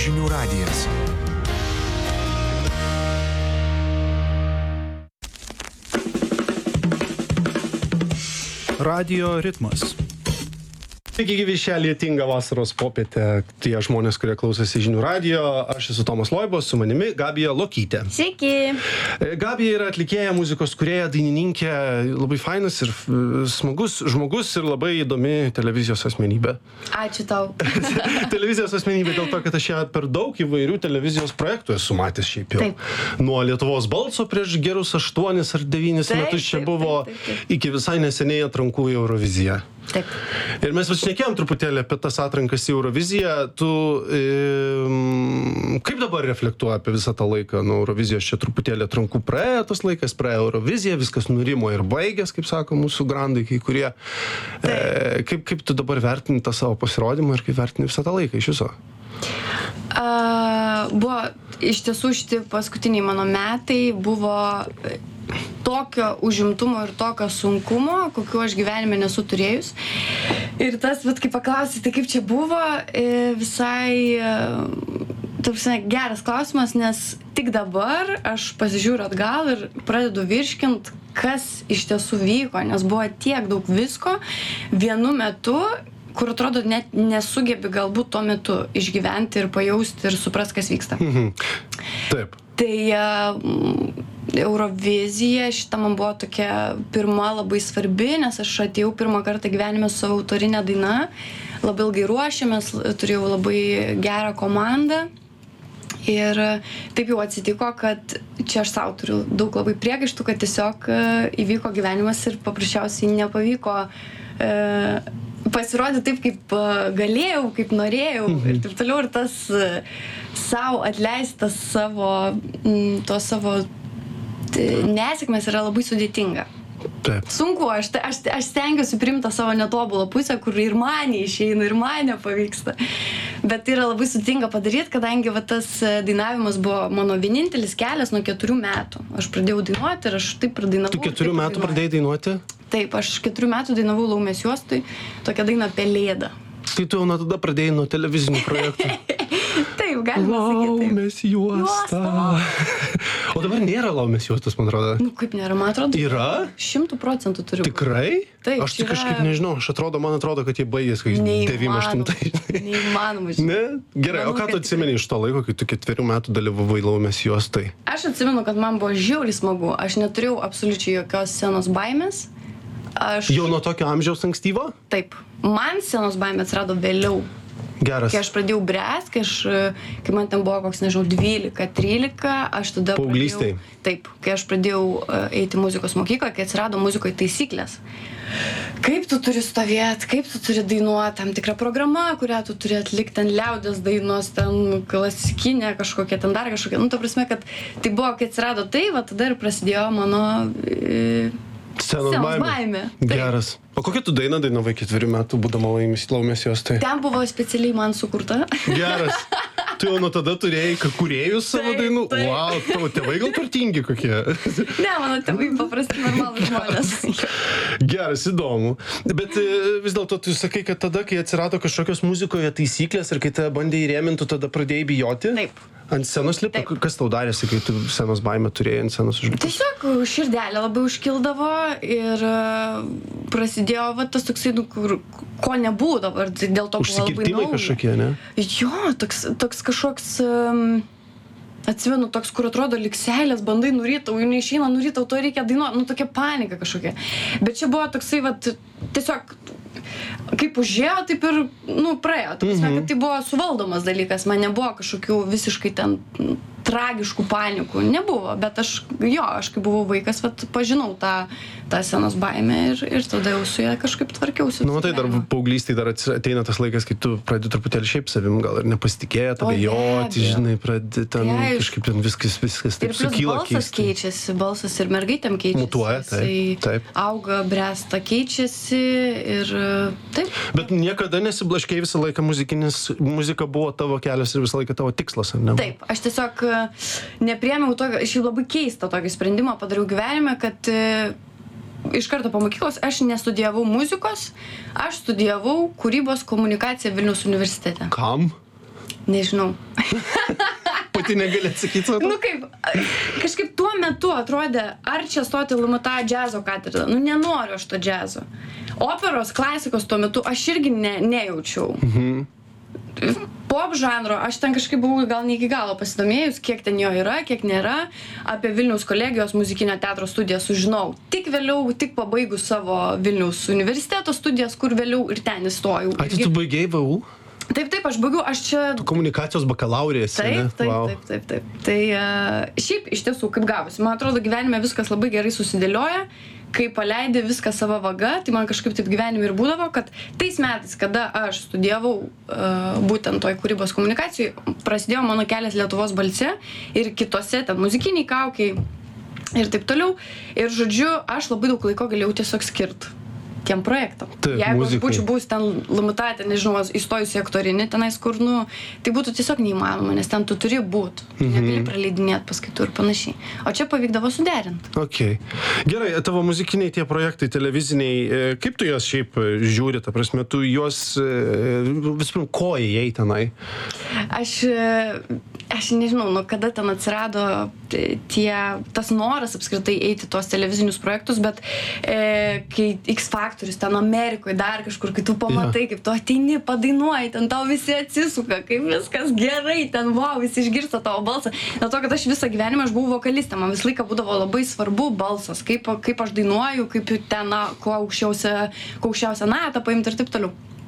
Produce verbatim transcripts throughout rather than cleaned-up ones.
Žinių radijas. Radio ritmas. Sveiki, gyvi šią lietingą vasaros popietę. Tie žmonės, kurie klausosi Žinių radijo. Aš esu Tomas Loibos, su manimi Gabija Lokytė. Sveiki. Gabija yra atlikėja, muzikos kūrėja, dainininkė, labai fainas ir smagus žmogus ir labai įdomi televizijos asmenybė. Ačiū tau. Televizijos asmenybė dėl to, kad aš ją per daug įvairių televizijos projektų esu matęs šiaip jau. Taip. Nuo Lietuvos balso prieš gerus aštuonis ar devynis Taip, metus čia taip, buvo taip, taip, taip. iki visai neseniai atrankų į Euroviziją. Taip. Ir mes šnekėjom truputėlį apie tas atrankas į Euroviziją. Tu e, kaip dabar reflektuoji apie visą tą laiką? Nu, Eurovizijos čia truputėlį atrankų praėjo tas laikas, praėjo Eurovizija, viskas nurimo ir baigės, kaip sako mūsų grandai, kai kurie. E, kaip, kaip tu dabar vertini tą savo pasirodymą ir kaip vertini visą tą laiką iš viso? Uh, buvo iš tiesų šitie paskutiniai mano metai buvo tokio užimtumo ir tokio sunkumo, kokiu aš gyvenime nesu turėjus. Ir tas, vat, kai paklausai, tai kaip čia buvo, visai tapsime, geras klausimas, nes tik dabar aš pasižiūriu atgal ir pradedu virškint, kas iš tiesų vyko, nes buvo tiek daug visko vienu metu, kur atrodo net nesugebi galbūt tuo metu išgyventi ir pajausti ir suprast, kas vyksta. Mhm. Taip. Tai uh, Eurovizija šita man buvo tokia pirma labai svarbi, nes aš atėjau pirmą kartą gyvenime su savo autorinė daina, labai ilgai ruošėmės, turėjau labai gerą komandą ir taip jau atsitiko, kad čia aš sau turiu daug labai priekaištų, kad tiesiog uh, įvyko gyvenimas ir paprasčiausiai nepavyko uh, pasirodė taip, kaip galėjau, kaip norėjau ir taip toliau. Ir tas savo atleistas savo, to savo nesėkmės yra labai sudėtinga. Taip. Sunku, aš, aš, aš stengiuosi priimti savo netobulą pusę, kur ir man išeina, ir man nepavyksta. Bet tai yra labai sudėtinga padaryti, kadangi va, tas dainavimas buvo mano vienintelis kelias nuo keturių metų. Aš pradėjau dainuoti ir aš taip pradainovau. Tu keturių metų pradėjai dainuoti? Taip, aš keturių metų dainavau Laumės juostui, tokią dainą Pelėda. Tai tu jau nuo tada pradėjai nuo televizinių projektų. Taip, galima sakyti. Laumės juosta. O dabar nėra Laumės juostos, man atrodo. Nu, kaip nėra, man atrodo. Yra? Šimtų procentų turiu. Tikrai? Taip, aš tik yra... kažkaip nežinau, aš atrodo, man atrodo, kad jie baigės, kai devyniasdešimt aštuntais. Neįmanoma. Ne? Gerai, Manau, o ką tu kad... atsimeni iš to laiko, kai tu ketverių metų dalyvavai Laumės juostai? Aš atsimenu, kad man buvo žiauriai smagu. Aš neturėjau absoliučiai jokios scenos baimės. Aš... Jau nuo tokio amžiaus ankstyvo? Taip. Man scenos baimė atsirado vėliau. Geras. Kai aš pradėjau bręst, kai, aš, kai man ten buvo koks, nežinau, dvylika trylika, aš tada paauglystėj. pradėjau... Taip, kai aš pradėjau uh, eiti muzikos mokyklą, kai atsirado muzikoje taisyklės. Kaip tu turi stovėti, kaip tu turi dainuoti, tam tikra programa, kurią tu turi atlikti, ten liaudės dainos, ten klasikinė kažkokia, ten dar kažkokia. Nu, ta prasme, kad tai buvo, kai atsirado tai, va tada ir prasidėjo mano... E, Scenos baimė. baimė. Geras. O kokią tu dainą dainavai ketverių metų, būdama Laumės juostai? Ten buvo specialiai man sukurta. Geras. Tu jau nuo tada turėjai kūrėjus savo Taip, dainų? taip. Wow, tavo tėvai gal turtingi kokie? Ne, mano tėvai paprasti normalūs žmonės. Geras, įdomu. Bet e, vis dėlto tu sakai, kad tada, kai atsirado kažkokios muzikoje taisyklės ir kai tave bandė įrėminti, tu tada pradėjai bijoti? Taip. Ant scenos lipa? Taip. Kas tau darėsi, kai tu scenos baimę turėjai ant scenos užlipti? Tiesiog širdelė labai užkildavo ir uh, prasidėjo va, tas toksai, nu, kur, ko nebūdavo, ir dėl to buvo labai Užsikirtimai nauja. kažkokie, ne? Jo, toks, toks kažkoks, um, atsimenu, toks, kur atrodo lyg seilės, bandai nurytau, jau neišeina nurytau, to reikia dainuoti, nu tokia panika kažkokia. Bet čia buvo toksai, va, tiesiog kaip užėjo, taip ir, nu, praėjo. Tai prasme, kad tai buvo suvaldomas dalykas, man nebuvo kažkokių visiškai ten tragiškų panikų, nebuvo, bet aš, jo, aš kai buvau vaikas, vat, pažinau tą, tą scenos baimę ir, ir tada jau su ją kažkaip tvarkiausi. Nu, tai dar paauglystėj dar ateina tas laikas, kai tu pradedi truputėlį šiaip savim gal ir nepasitikėt, O, abejoti, be abejo. žinai, pradedi ten Tai aišku. kažkaip ten viskas, viskas Ir taip plius sukyla balsas keistai. keičiasi, balsas ir mergaitėm keičiasi. Mutuoja, taip, Jisai taip. Auga, bręsta, keičiasi ir taip. Bet niekada nesiblaškei visą laiką muzikinis, muzika buvo tavo kelias ir visą laiką tavo tikslas, ar ne? Taip, aš tiesiog e, nepriėmiau tokio, aš jau labai keistą tokį sprendimą padariau gyvenime, kad e, iš karto po mokyklos aš nestudijavau muzikos, aš studijavau kūrybos komunikaciją Vilniaus universitete. Kam? Nežinau. Pati negali atsakyti savo? Nu kaip, kažkaip tuo metu atrodė, ar čia stoti L M T A džiazo katedrą. Nu nenoriu aš to džiazo. Operos, klasikos tuo metu aš irgi ne, nejaučiau. Mhm. Pop žanro, aš ten kažkaip buvau gal ne iki galo pasidomėjus, kiek ten jo yra, kiek nėra. Apie Vilniaus kolegijos muzikinio teatro studijas sužinau. Tik vėliau, tik pabaigus savo Vilniaus universiteto studijas, kur vėliau ir ten įstojau. Ar tu baigei V U? Taip, taip, aš baigiau, aš čia... Tu komunikacijos bakalaurė esi, taip, ne? taip, Wow. taip, taip, taip. Tai uh, šiaip iš tiesų kaip gavosi. Man atrodo, gyvenime viskas labai gerai susidėlioja. Kai paleidė viską savo vaga, tai man kažkaip taip gyvenime ir būdavo, kad tais metais, kada aš studijavau uh, būtent toj kūrybos komunikacijai, prasidėjo mano kelias Lietuvos balse ir kitose ten muzikiniai kaukiai ir taip toliau. Ir žodžiu, aš labai daug laiko galėjau tiesiog skirti tiem projektam. Taip, jeigu muzikai. aš būčiau buvus ten L M T A, ten, nežinau, įstojusi į aktorinį tenais, kur, nu, tai būtų tiesiog neįmanoma, nes ten tu turi būt. Tu Mhm. negali praleidinėti paskaitų ir panašiai. O čia pavykdavo suderinti. Okay. Gerai, tavo muzikiniai tie projektai televiziniai, e, kaip tu juos šiaip e, žiūri, ta prasme, tu juos e, visų pirma, ko įėjai tenai? Aš, e, aš nežinau, nu, kada ten atsirado t- tie, tas noras apskritai eiti tuos televizinius projektus, bet e, kai X Factorius ten Amerikoje, dar kažkur, kai tu pamatai, kaip tu ateini, padainuoji, ten tau visi atsisuka, kaip viskas gerai, ten wow, visi išgirsta tavo balsą. Dėl to, kad aš visą gyvenimą aš buvau vokalistė, man visą laiką būdavo labai svarbu balsas, kaip, kaip aš dainuoju, kaip ten, na, kuo aukščiausią, kuo aukščiausią natą paimti ir taip toliau.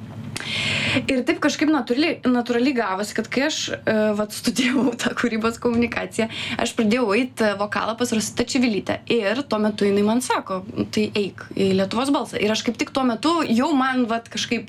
Ir taip kažkaip natūraliai, natūraliai gavosi, kad kai aš e, vat, studijavau tą kūrybos komunikaciją, aš pradėjau eiti vokalą pas Rositą Čivilytę. Ir tuo metu jinai man sako, tai eik į Lietuvos balsą. Ir aš kaip tik tuo metu jau man vat, kažkaip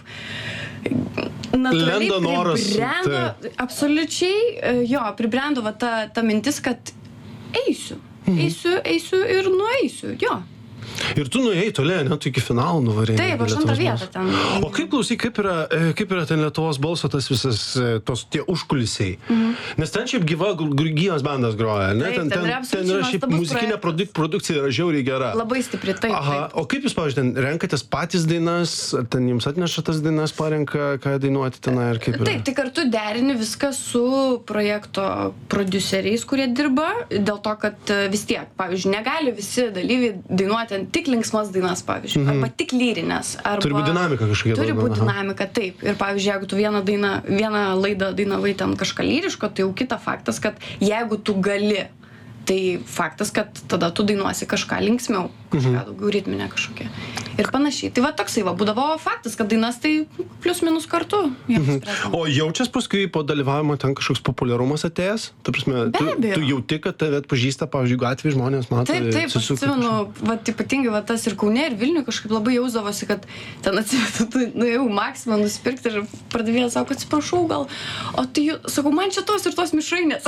natūraliai Lenda noras, pribrendo, absoliučiai, e, jo, pribrendo va, ta, ta mintis, kad eisiu, eisiu, eisiu ir nueisiu, jo. Ir tu nuėjai toliai, net iki finalų nuvarėjai. Taip, aš antrą vietą ten. O kaip klausai, kaip yra, e, kaip yra ten Lietuvos balso tas visas, e, tos tie užkulisiai? Mhm. Nes ten šiaip gyva, gr- gyvas bandas groja, ne? Taip, ten, ten ten, yra ten absoliučiai yra šiaip nuostabus muzikinė projektas. produk, produkcija yra žiauriai gera. Labai stipri, taip. Aha, taip. o kaip jūs, pavyzdžiui, ten renkatės patys dainas, ar ten jums atneša tas dainas, parenka, ką dainuoti tenai, ar kaip yra? Taip, tai kartu derini viską su projekto prodiuseriais, kurie dirba, dėl to, kad e, vis tiek, pavyzdžiui, negali visi dalyviai dainuoti ten tik linksmas dainas, pavyzdžiui, mhm. arba tik lyrinės. Arba... Turi būt dinamika kažkokia. Turi tada, būti aha. dinamika, taip. Ir pavyzdžiui, jeigu tu vieną, dainą, vieną laidą dainavai ten kažką lyriško, tai jau kita faktas, kad jeigu tu gali, tai faktas, kad tada tu dainuosi kažką linksmiau, kažką daugiau ritminę kažkokią. Ir panašiai. Tai va toksai va, būdavo faktas, kad dainas tai plius minus kartu. Mhm. O jaučias paskui po dalyvavimo ten kažkoks populiarumas atėjęs? Ta prasme, Be tu, abejo. tu jauti, kad tave atpažįsta, pavyzdžiui, gatvėje žmonės mato. Taip, taip, atsisuka atsimenu, kažkaip. va, ypatingai va, tas ir Kaune, ir Vilniuje kažkaip labai jausdavosi, kad ten atsimenu, tu nuėjau Maksimą nusipirkti ir pardavėjas sako, atsiprašau, gal, o tai, jų- sakau, man čia tos ir tos mišrainės.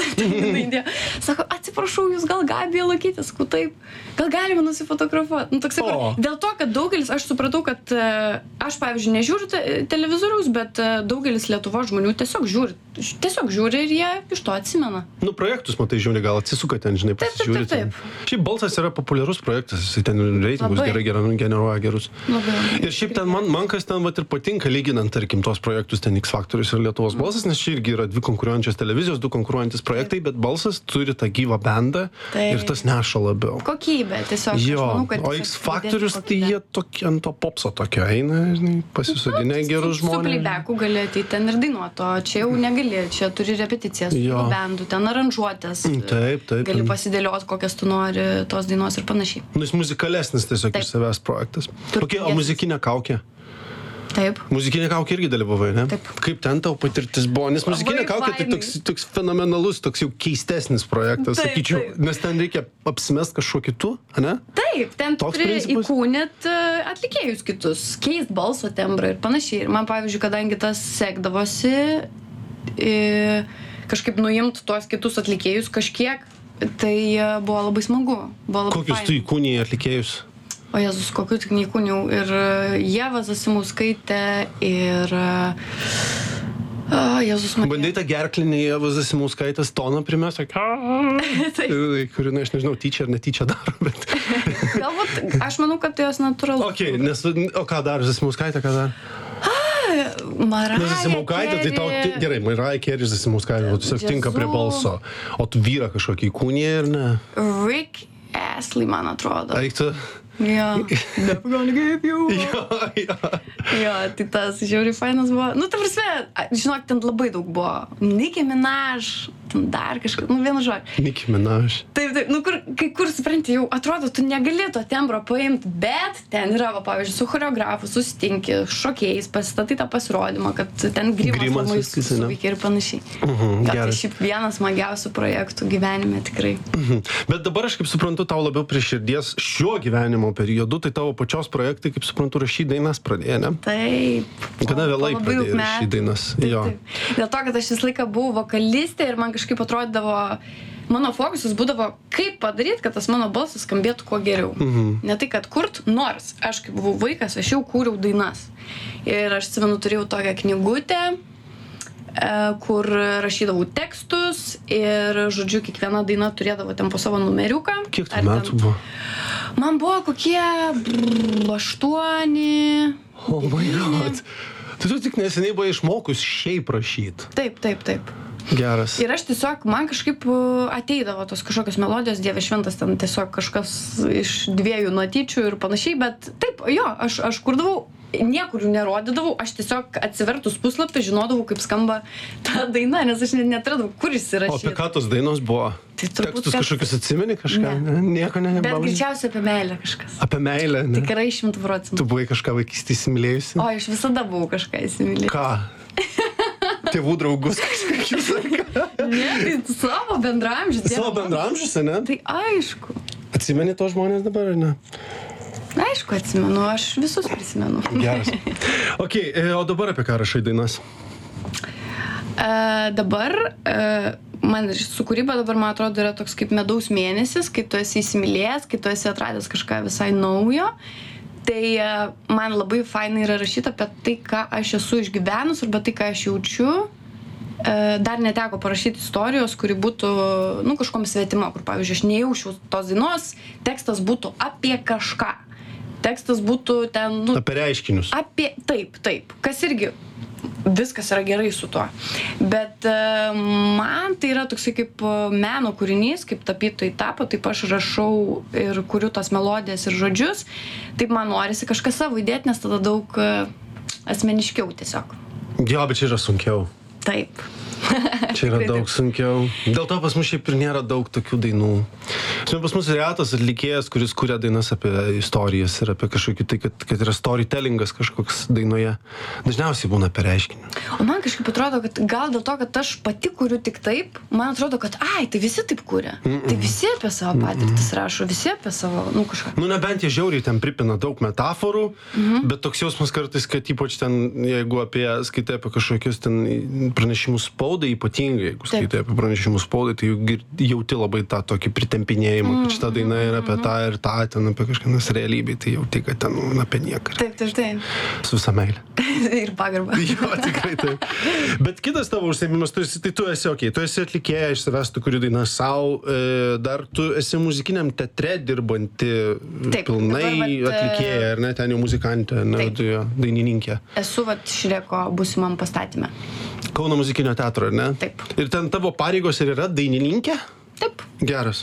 Sako, atsiprašau, jūs gal Gabija Lukytė, sakau, taip, gal galime nusifotografuoti. Nu, toksai, O. dėl to, kad daugelis, aš supratau, kad e, aš, pavyzdžiui, nežiūriu te, televizoriaus, bet e, daugelis Lietuvos žmonių tiesiog žiūri, tiesiog žiūri ir jie iš to atsimena. Nu, projektus, matai, žiūri, gal atsisuka ten, žinai, Taip, taip, pasižiūri. taip, ten. Šiaip balsas yra populiarus projektas, jisai ten reitingus Labai. gerai, gerai generuoja gerus. Labai. Ir šiaip ten man, man kas ten vat ir patinka, lyginant, tarkim, tos projektus, ten X Factorius ir Lietuvos balsas, nes čia irgi yra dvi konkuruojančios televizijos, du konkuruojantis projektai, bet balsas turi tą gyvą bandą Taip. ir tas neša labiau. Kokybė, tiesiog. Jo, aš manau, kad o tiesiog X Factorius, didesnė tai kokybė. jie tokie ant to popso tokio eina, žinai, pasisodinę gerus Su žmonės. playback'u gali ateiti ten ir dainuoti, o čia jau negali, čia turi repeticijas, Jo. bendų, ten aranžuotės. Mm, taip, taip. Gali pasidėlioti, kokias tu nori tos dainos ir panašiai. Nu, jis muzikalesnis tiesiog Taip. iš savęs projektas. Turtingesnis. Okay, o muzikinė kaukė? Taip. Muzikinė kaukė irgi dalyvavai, ne? Taip. Kaip ten tau patirtis buvo? Nes Labai muzikinė kaukė tai fainai. toks, toks fenomenalus, toks jau keistesnis projektas, Taip, sakyčiau. taip. Nes ten reikia apsimest kažkuo kitu, ne? Taip, ten tu Toks turi principas? įkūnyt e, atlikėjus kitus, keist balso tembrą ir panašiai. Ir man, pavyzdžiui, kadangi tas sekdavosi, e, kažkaip nuimt tuos kitus atlikėjus kažkiek, tai e, buvo labai smagu. Buvo labai Kokius faina. tu įkūnijai atlikėjus? O Jėzus, kokiu tik neįkūniau. Ir e, Ieva Zasimauskaitė, ir... e, O, Jėzus, man... Bandai tą gerklinį Ievos Zasimauskaitės toną primest, Taip. kurį, na, aš nežinau, tyčia ar netyčia daro, bet... Galbūt, aš manau, kad tai jos natūralu. Ok, nes, o ką dar, Zasimauskaitė, ką dar? Mariah Na, Zasimauskaitė, tai tau ti- gerai, Mariah Carey, Zasimauskaitė, tu tiesiog tinka prie balso. O tu vyrą kažkokį įkūnį ir ne? Rick Astley, man atrodo. Eik tu. Jo. Never gonna give you. Jo, jo. Jo, tai tas žiauriai fainas buvo. Nu, ta prasme, a, žinok, ten labai daug buvo. Nicki Minaj, ten dar kažkas, nu, vienu žodžiu. Nicki Minaj. Taip, taip, nu, kur, kai kur, supranti, jau atrodo, tu negali to tembro paimti, bet ten yra, va, pavyzdžiui, su choreografu susitinki, šokėjais, pasistatai tą pasirodymą, kad ten grimas Grimas labai viskas, ane? suveikia ir panašiai. Mhm, Gal tai geras. šiaip vienas smagiausių projektų gyvenime tikrai. Mhm. Bet dabar aš kaip suprantu, tau labiau prie širdies šiuo gyvenimo periodu, tai tavo pačios projektai, kaip suprantu, rašyti dainas pradėjo, ne? Taip. Kada Po- vėlai po labai daug pradėjai metų. rašyti dainas? Taip, Jo. taip. Dėl to, kad aš visą laiką buvau vokalistė ir man kažkaip atrodydavo, mano fokusas būdavo, kaip padaryti, kad tas mano balsas skambėtų kuo geriau. Mhm. Ne tai, kad kurt, nors aš kaip buvau vaikas, aš jau kūriau dainas. Ir aš atsimenu, turėjau tokią knygutę, e, kur rašydavau tekstus ir, žodžiu, kiekviena daina turėdavo ten po savo numeriuką. Kiek Ar tų ten- metų buvo? Man buvo kokie brr, aštuoni. Oh my god. Tai tu tik neseniai buvai išmokus šiaip rašyti. Taip, taip, taip. Geras. Ir aš tiesiog, man kažkaip uh, ateidavo tos kažkokios melodijos, Dieve šventas, ten tiesiog kažkas iš dviejų notyčių ir panašiai, bet taip, jo, aš, aš kurdavau, niekur jų nerodydavau, aš tiesiog atsivertus puslapį žinodavau, kaip skamba ta daina, nes aš net netradau, kur jis O apie įrašytas. ką tos dainos buvo? Tai turbūt, Tekstus kad- kažkokius atsimeni kažką? Ne. Nieko ne, Bet nepavyzdžiui. greičiausiai apie meilę kažkas. Apie meilę, ne? Tikrai šimtų procentų. Tu buvai kažką vaikystį įsimylėjusi? O, aš visada buvau kažką įsimylėjęs. Ką? Tėvų draugus kažkokius? ar ką? Ne, tai savo bendramžius. Savo bendramžius, ne? Tai aišku. Atsimeni tos žmonės dabar, ar ne? Aišku, atsimenu, aš visus prisimenu. Geras. Ok, e, o dabar apie ką rašai dainas? E, dabar e, man su kūryba dabar, man atrodo, yra toks kaip medaus mėnesis, kai tu esi įsimylėjęs, kai tu esi atradęs kažką visai naujo. Tai e, man labai fainai yra rašyti apie tai, ką aš esu išgyvenus arba tai, ką aš jaučiu. E, dar neteko parašyti istorijos, kuri būtų, nu, kažkom svetima, kur, pavyzdžiui, aš nejaučiau tos dainos, tekstas būtų apie kažką. Tekstas būtų ten, nu, Apie reiškinius. apie, taip, taip, kas irgi viskas yra gerai su tuo. Bet e, man tai yra toksai kaip e, meno kūrinys, kaip tapytojai tapo, taip aš rašau ir kuriu tas melodijas ir žodžius, taip man norisi kažką savo įdėti, nes tada daug e, asmeniškiau tiesiog. Jo, bet čia yra sunkiau. Taip. Čia yra Tikrai daug taip. sunkiau. Dėl to pas mus šiaip ir nėra daug tokių dainų. Žinai, pas mus retas atlikėjas, kuris kuria dainas apie istorijas ir apie kažkokį tai, kad, kad yra storytellingas kažkoks dainoje. Dažniausiai būna apie reiškinį. O man kažkaip atrodo, kad gal dėl to, kad aš pati kuriu tik taip, man atrodo, kad ai, tai visi taip kuria. Tai visi apie savo patirtis rašo, visi apie savo, nu kažką. Nu, nebent jie žiauriai ten pripina daug metaforų, mhm. bet toks jausmas kartais, kad ypač ten, jeigu apie, skaitai apie kažkokius ten pranešimus spaudai, ypatingai, jeigu skaitai apie pranešimus spaudai, tai gir- jauti labai tą tokį pritempinėjimą, kad šita daina yra apie tą ir tą, ten apie kažką, nes realybėj, tai jauti, kad ten nu, apie nieką. Taip, taip, taip. Su visa meilė. Ir pagarba. Jo, tikrai taip. Bet kitas tavo užsiėmimas, tu esi, tai tu esi, okei, okay, tu esi atlikėja, iš savęs tu kuri dainą savo, e, dar tu esi muzikiniam teatre dirbanti Taip, pilnai dabar vat, atlikėja, ar ne, ten jau muzikantė, ne, Taip. tu jo, dainininkė. Esu vat Šreko būsimam pastatyme. Kauno muzikinio teatro, ar ne? Taip. Ir ten tavo pareigos ir yra dainininkė? Taip. Geras.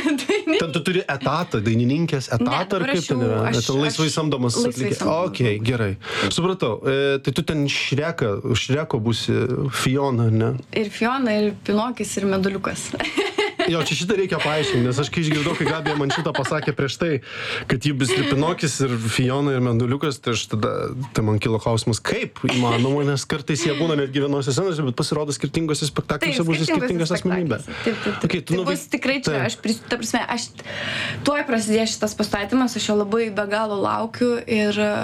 Ten tu turi etatą, dainininkės etatą, dabar ar kaip aš ten jau- yra? aš- Ten laisvai aš samdomas laisvai atlikėjas. samdomas. Ok, gerai. Supratau. E, tai tu ten Šreka, Šreko būsi Fiona, ne? Ir Fiona, ir Pinokis, ir Meduliukas. Jo, čia šitą reikia paaiškinti, nes aš kai išgirdau, kai Gabija man šitą pasakė prieš tai, kad jį bus ir Pinokis, ir Fiona, ir Menduliukas, tai aš tada, tai man kilo klausimas, kaip įmanoma, nes kartais jie būna netgi vienose scenose, bet pasirodo skirtingose spektakliuose bus skirtingas asmenybės. Taip, taip, taip. Okay, tu tai nuvyk- bus tikrai čia, Taip. aš, pris- ta prasme, aš tuoj prasidės šitas pastatymas, aš jo labai be galo laukiu ir e,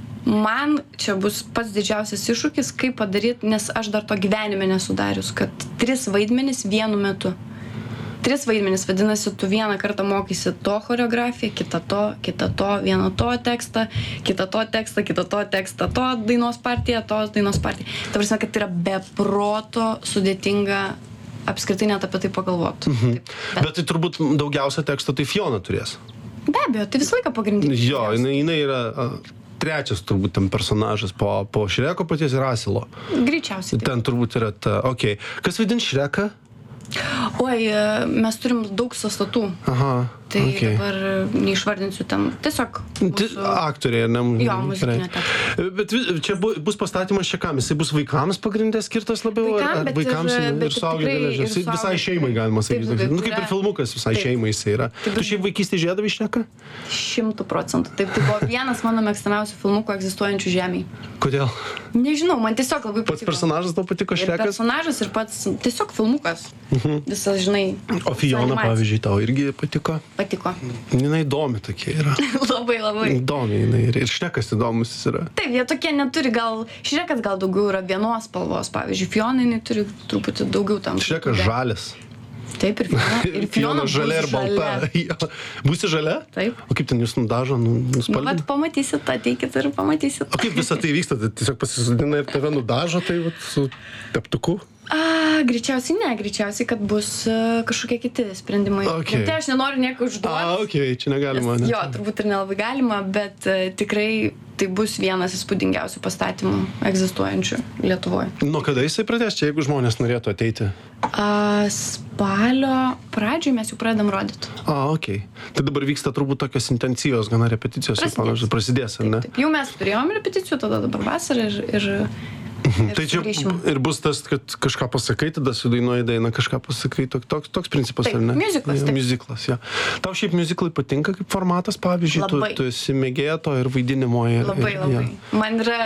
man čia bus pats didžiausias iššūkis, kaip padaryti, nes aš dar to gyvenime nesudarius, kad tris vaidmenis vienu metu. Tris vaidmenis, vadinasi, tu vieną kartą mokysi to choreografiją, kitą to, kitą to, vieną to tekstą, kitą to tekstą, kitą to tekstą, to dainos partiją, tos dainos partiją. Ta prasme, kad tai yra beproto sudėtinga apskritai net apie tai pagalvoti. Mhm. Taip, bet, Bet tai turbūt daugiausia teksto tai Fiona turės. be abejo, tai visą laiką pagrindinis. Jo, jinai, jinai yra a, trečias turbūt ten personažas po, po Šreko paties ir Asilo. Greičiausiai. Ten turbūt yra ta, okei. Okay. Kas vaidins Šreką? Oi, mes turim daug sąstatų. Aha, tai okay. Dabar neišvardinsiu ten. Tiesiog mūsų... Aktoriai, ne? Jo, muzikinė teatrą. Bet čia bu, bus pastatymas čia kam? Jisai bus vaikams pagrindė skirtas labiau? Vaikam, ar vaikams ir, ir, ir suaugę galės? Visai šeimai galima sakyti. Taip, nu, kaip ir filmukas visai taip. Šeimai jisai yra. Taip, tu šiaip vaikystėje žiūrėdavai Šreką? Šimtų procentų. Taip, tai buvo vienas mano mėgstamiausių filmukų egzistuojančių žemėje. Kodėl? Nežinau, man tiesiog labai patiko. Pats personažas tau patiko Šrekas? Ir personažas ir pats tiesiog filmukas. Mhm. Visas, žinai. O Fiona, pavyzdžiui, tau irgi patiko? Patiko. Jinai įdomi tokia yra. Labai, labai. Įdomi jinai ir Šrekas įdomus yra. Taip, jie tokie neturi gal, Šrekas gal daugiau yra vienos spalvos, pavyzdžiui, Fiona jinai turi truputį daugiau tam. Šrekas žalias. Taip, ir Fiona. Ir Fiona žalia ir balta. Būsi žalia? Taip. O kaip ten jūs nudažo, nuspalvina? Nu, vat pamatysit, ateikit ir pamatysit. O kaip visą tai vyksta? Tai tiesiog pasisodina ir tave nudažo, tai vat su teptuku? A, greičiausiai ne, greičiausiai, kad bus uh, kažkokie kiti sprendimai. Okay. Tai aš nenoriu nieko užduoti. A, okei, okay. Čia negalima. Nes, jo, turbūt ir nelabai galima, bet uh, tikrai tai bus vienas įspūdingiausių pastatymų egzistuojančių Lietuvoje. Nuo kada jisai pradės čia, jeigu žmonės norėtų ateiti? A, spalio pradžioj mes jau pradedam rodyti. A, okei. Okay. Tai dabar vyksta turbūt tokios intensyvios gana repeticijos. Prasidės. Panašu, prasidės, ar ne? Taip, taip. Jau mes turėjom repeticijų, tada dabar vasarą ir... ir Mhm. Tai čia ir bus tas, kad kažką pasakai, tada sudainuoji dainą, kažką pasakai, toks, toks principas, taip, ar ne? Muziklas, ja, muziklas, ja. Tau šiaip muziklai patinka kaip formatas, pavyzdžiui, tu, tu esi mėgėja to ir vaidinimo. Ir, labai, ir, labai. Ja. Man yra...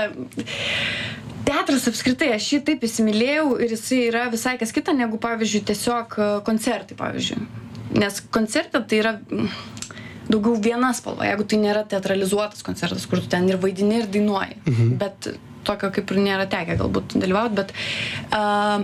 Teatras apskritai, aš jį taip įsimylėjau ir jisai yra visai kas kita, negu, pavyzdžiui, tiesiog koncertai, pavyzdžiui. Nes koncertą tai yra daugiau viena spalva, jeigu tai nėra teatralizuotas koncertas, kur tu ten ir vaidini, ir dainuoji. Mhm. Bet tokio kaip ir nėra tekę galbūt dalyvauti, bet uh,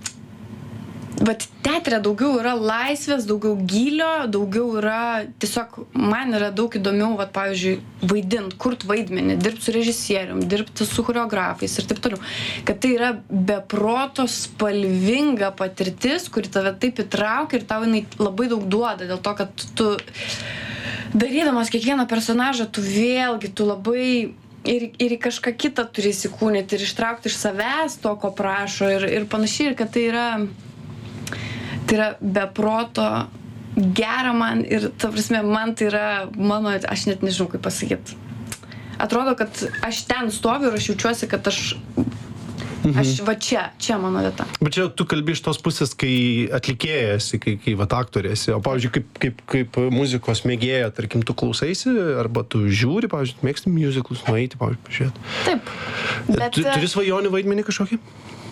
bet teatre daugiau yra laisvės, daugiau gylio, daugiau yra, tiesiog man yra daug įdomiau, vat, pavyzdžiui, vaidint, kurt vaidmenį, dirbti su režisierium, dirbti su choreografais ir taip toliau. Kad tai yra beproto spalvinga patirtis, kuri tave taip įtraukia ir tau jinai labai daug duoda, dėl to, kad tu darydamas kiekvieną personažą, tu vėlgi, tu labai ir, ir į kažką kitą turi įsikūnyti ir ištraukti iš savęs to, ko prašo ir, ir panašiai, ir kad tai yra tai yra beproto gera man ir, ta prasme, man tai yra mano, aš net nežinau, kaip pasakyti. Atrodo, kad aš ten stoviu ir aš jaučiuosi, kad aš mhm. aš va čia, čia mano vieta. Bet čia tu kalbi iš tos pusės, kai atlikėjas, kai, kai vat aktorės, o pavyzdžiui, kaip, kaip, kaip muzikos mėgėja, tarkim, tu klausaisi, arba tu žiūri, pavyzdžiui, mėgsti musicalus, nueiti, pavyzdžiui, pažiūrėti. Taip. Bet, tu turi svajonių vaidmenį kažkokį?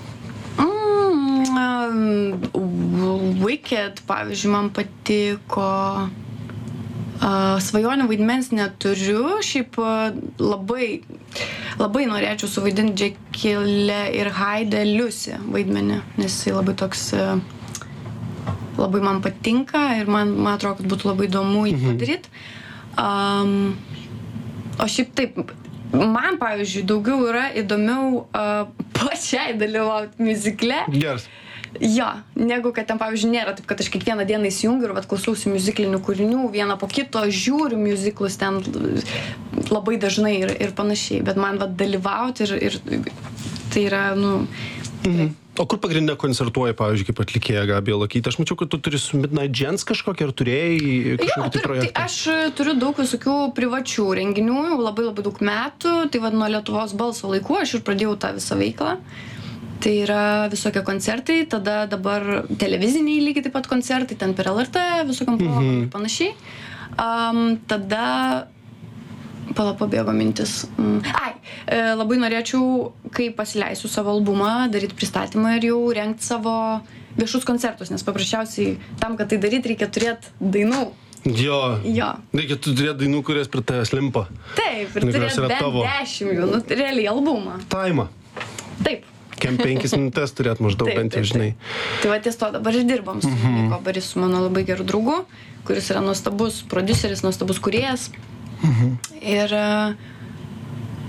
Wicked, pavyzdžiui, man patiko. Uh, svajonių vaidmens neturiu, šiaip uh, labai, labai norėčiau suvaidinti Jekyllę ir Hyde Lucy vaidmenį, nes jis labai toks, uh, labai man patinka ir man, man atrodo, kad būtų labai įdomu jį padaryti. Um, o šiaip taip, man, pavyzdžiui, daugiau yra įdomiau uh, pačiai dalyvauti muzikle. Geras. Jo, negu kad ten, pavyzdžiui, nėra taip, kad aš kiekvieną dieną įsijungiu ir vat klausausi muziklinių kūrinių, vieną po kito žiūriu muziklus ten labai dažnai ir, ir panašiai, bet man vat dalyvauti ir, ir tai yra, nu... Mhm. O kur pagrindinė koncertuoja, pavyzdžiui, kaip atlikėja Gabija Luokytė? Aš mačiau, kad tu turi su Midnight Gents kažkokį, ar turėjai kažkokį tai projektą? Tai aš turiu daug visokių privačių renginių, labai labai daug metų, tai vad nuo Lietuvos balso laikų aš ir pradėjau tą visą veiklą. Tai yra visokie koncertai, tada dabar televiziniai lygiai taip pat koncertai, ten per L R T, visokiam progom ir panašiai. Um, tada, pala pabėgo mintis. Mm. Ai, e, labai norėčiau, kai pasileisiu savo albumą, daryti pristatymą ir jau rengti savo viešus koncertus, nes paprasčiausiai tam, kad tai daryti, reikia turėti dainų. Jo. Jo. Reikia tu turėti dainų, kurias prie tavęs limpa. Taip, ir turėti bent dešimt jų, nu, realiai albumą. Taimą. Taip. Kem penkias minutės turėt maždaug, bent jau žinai. Tai va ties to dabar ir dirbam su Niko Barisu, mano labai geru draugu, kuris yra nuostabus prodiuseris, nuostabus kūrėjas. Ir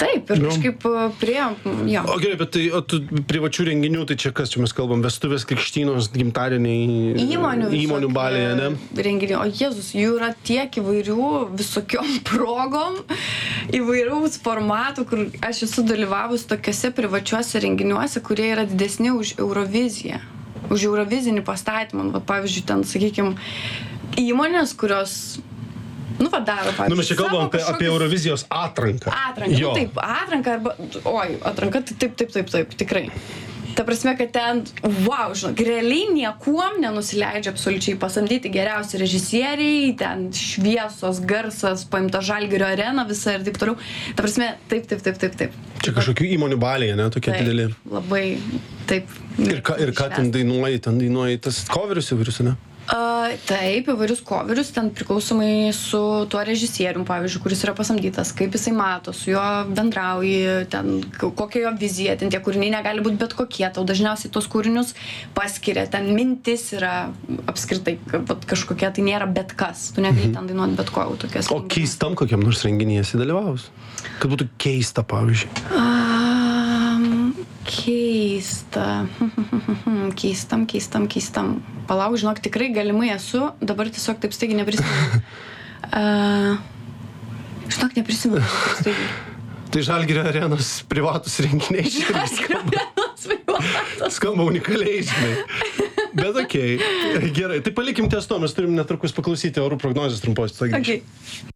Taip, ir kažkaip priėjom, jo. O gerai, bet tai, o tu privačių renginių, tai čia kas čia mes kalbam, vestuvės, krikštynos, gimtadieniai, Įmonių, įmonių balėje, ne? Renginių, o Jėzus, jų yra tiek įvairių, visokiom progom, įvairiaus formatų, kur aš esu dalyvavus tokiuose privačiuose renginiuose, kurie yra didesni už Euroviziją, už Eurovizinį pastatymą. Va, pavyzdžiui, ten, sakykime, įmonės, kurios nu, va, daro, pavyzdžiui. Nu, mes čia kalbam apie, kažkokius... apie Eurovizijos atranką. Atranką, nu, taip, atranką arba, oi, atranka, tai taip, taip, taip, taip, tikrai. Ta prasme, kad ten, wow, žinok, realiai niekuom nenusileidžia absoliučiai pasamdyti geriausi režisieriai, ten šviesos, garsas, paimta Žalgirio arena visa ir taip toliau. Ta prasme, taip, taip, taip, taip, taip. Čia kažkokių įmonių balėje, ne, tokie taip, dideli. Labai, taip. Ir ką, ir ką ten dainuoji, ten dainuoji, tas coverius įvairius, ne? Uh, taip, įvairius coverius, ten priklausomai su tuo režisierium, pavyzdžiui, kuris yra pasamdytas, kaip jisai mato, su juo bendrauji, ten kokia jo vizija, ten tie kūriniai negali būti bet kokie, tau dažniausiai tos kūrinius paskiria, ten mintis yra apskritai kažkokia, tai nėra bet kas, tu negali ten dainuoti bet ko, tokias. O keistam kokiam nors renginyje esi dalyvavus? Kad būtų keista, pavyzdžiui. Um, keista. keistam, keistam, keistam. Palauk, žinok, tikrai galimai esu, dabar tiesiog taip staigiai neprisimenu. Uh, žinok, neprisimenu taip staigiai. Tai Žalgirio arenos privatus renginiai. Žalgirio arenos privatus. Skamba unikaliai, žinai. Bet okei, okay. Gerai. Tai palikim ties to, mes turim netrukus paklausyti orų prognozės trumpos. Okay.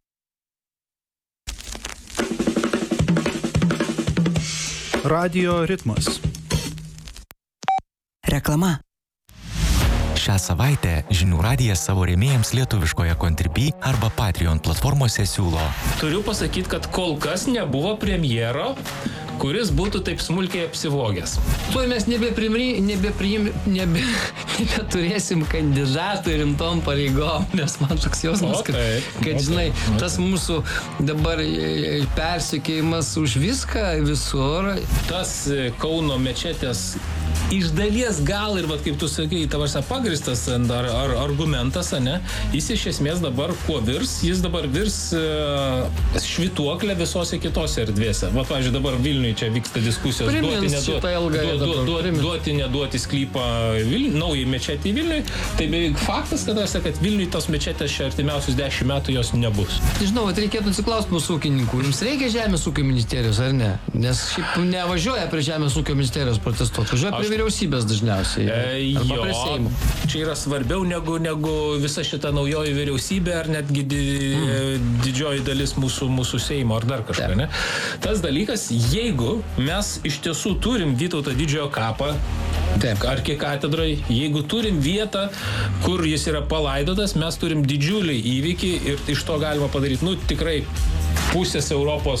Radio ritmas. Reklama. Šią savaitę Žinių radijas savo rėmėjams lietuviškoje Contribui arba Patreon platformose siūlo. Turiu pasakyti, kad kol kas nebuvo premjero, kuris būtų taip smulkiai apsivogęs. Tuoj mes nebepriim, nebepriim, nebe, nebeturėsim kandidatų rimtom pareigom, nes man toks jausmas, kad, kad žinai, tas mūsų dabar persekėjimas už viską visur. Tas Kauno mečetės iš dalies gal ir, vat, kaip tu sakai, tavas pagristas ar, ar argumentas, ne? Jis iš esmės dabar kuo virs? Jis dabar virs uh, švytuoklę visose kitose erdvėse. Vat, pavyzdžiui, dabar Vilniui čia vyksta diskusijos duoti, neduoti, duoti, duoti, duoti, neduoti sklypą Vilniui, naujai mečetį Vilniui. Tai beveik faktas, kad, kad Vilniui tos mečetės čia artimiausius dešimt metų jos nebus. Žinau, reikėtų atsiklausti mūsų ūkininkų. Jums reikia Žemės ūkio ministerijos, ar ne? Nes šiaip nevažiuoja prie Žemės ūkio ministerijos protestuoti. Važiuoja prie vyriausybės dažniausiai. E, jo, čia yra svarbiau negu, negu visa šita naujoji vyriausybė ar netgi di, mm. didžioji dalis mūsų, mūsų Seimo ar dar kažką, ne? Tas dalykas, jeigu mes iš tiesų turim Vytauto didžiojo kapą, taip, arkikatedroj, jeigu turim vietą, kur jis yra palaidotas, mes turim didžiulį įvykį ir iš to galima padaryti, nu, tikrai pusės Europos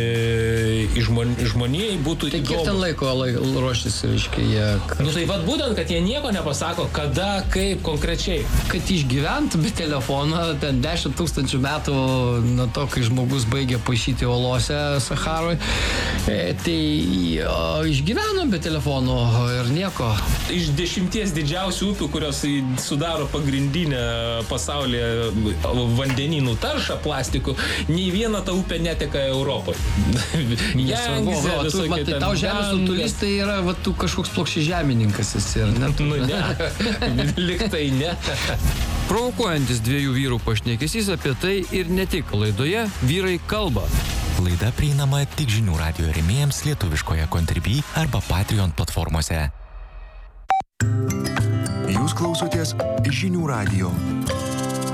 e, žmon, žmonijai būtų tai įdomu. Kiek ten laiko laik, ruoštis, reiškia, jie... Nu tai vat būtent, kad jie nieko nepasako, kada, kaip konkrečiai. Kad išgyventų be telefono, ten dešimt tūkstančių metų nuo to, kai žmogus baigė paišyti olose Saharoj, e, tai o, išgyveno be telefono ir nieko. Iš dešimties didžiausių upių, kurios sudaro pagrindinę pasaulyje vandenynų taršą plastikų, nei viena ta upė neteka Europoje. Nesvarbu, tu, man, tai tau žemės rutulys tai yra, va, tu kažkoks plokščiažemininkas esi, ar ne? Nu ne, liktai ne. Provokuojantis dviejų vyrų pašnekesys apie tai ir ne tik laidoje Vyrai kalba. Laida prieinama tik Žinių radijo rėmėjams lietuviškoje Contribui arba Patreon platformose. Jūs klausotės Žinių radijo.